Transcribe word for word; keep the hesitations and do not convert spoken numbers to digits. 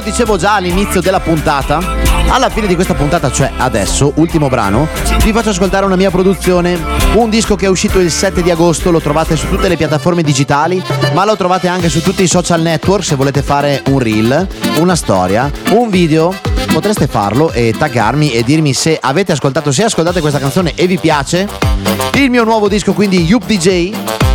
dicevo già all'inizio della puntata, alla fine di questa puntata, cioè adesso, ultimo brano, vi faccio ascoltare una mia produzione, un disco che è uscito il sette di agosto, lo trovate su tutte le piattaforme digitali, ma lo trovate anche su tutti i social network. Se volete fare un reel, una storia, un video, potreste farlo e taggarmi e dirmi se avete ascoltato, se ascoltate questa canzone e vi piace. Il mio nuovo disco, quindi Yup D J,